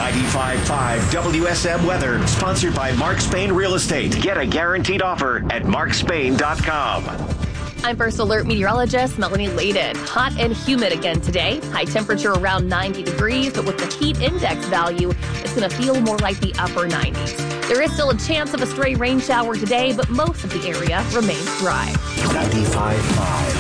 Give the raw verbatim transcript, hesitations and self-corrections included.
ninety-five point five W S M weather, sponsored by Mark Spain Real Estate. Get a guaranteed offer at mark spain dot com. I'm First Alert meteorologist Melanie Layden. Hot and humid again today. High temperature around ninety degrees, but with the heat index value, it's going to feel more like the upper nineties. There is still a chance of a stray rain shower today, but most of the area remains dry. ninety-five point five